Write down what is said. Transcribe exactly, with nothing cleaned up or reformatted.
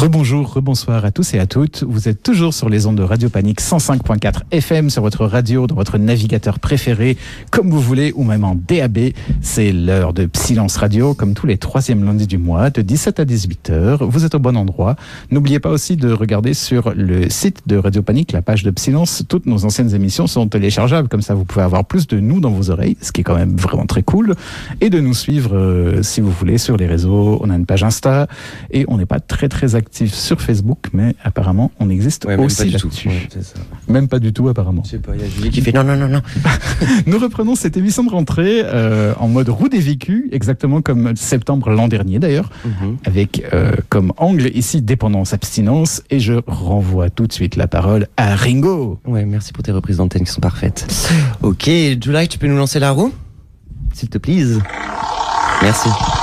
Rebonjour, rebonsoir à tous et à toutes. Vous êtes toujours sur les ondes de Radio Panique cent cinq virgule quatre F M, sur votre radio, dans votre navigateur préféré, comme vous voulez, ou même en D A B. C'est l'heure de Psylance Radio, comme tous les troisièmes lundis du mois, de dix-sept à dix-huit heures. Vous êtes au bon endroit. N'oubliez pas aussi de regarder sur le site de Radio Panique, la page de Psylance. Toutes nos anciennes émissions sont téléchargeables, comme ça vous pouvez avoir plus de nous dans vos oreilles, ce qui est quand même vraiment très cool. Et de nous suivre, euh, si vous voulez, sur les réseaux. On a une page Insta, et on n'est pas très très actifs sur Facebook, mais apparemment on existe ouais, aussi là-dessus. Ouais, c'est ça. Même pas du tout apparemment. Je sais pas, il y a Julie qui fait non non non non. Nous reprenons cette émission de rentrée euh, en mode roue des vécus, exactement comme septembre l'an dernier d'ailleurs, mm-hmm. avec euh, comme angle ici dépendance abstinence, et je renvoie tout de suite la parole à Ringo. Ouais, merci pour tes reprises d'antenne qui sont parfaites. Ok, Julie, tu peux nous lancer la roue, s'il te plaît. Merci.